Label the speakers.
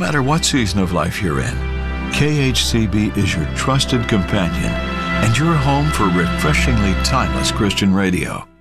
Speaker 1: matter what season of life you're in, KHCB is your trusted companion and your home for refreshingly timeless Christian radio.